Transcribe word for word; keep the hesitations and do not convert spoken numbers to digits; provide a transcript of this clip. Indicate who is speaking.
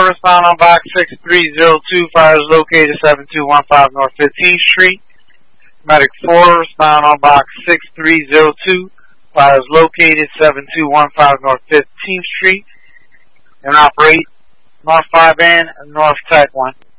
Speaker 1: respond on box six three zero two. Fire is located seven two one five North fifteenth Street. Medic four, respond on box six three zero two. Fire is located seven two one five North fifteenth Street. And operate North five and North Tech one.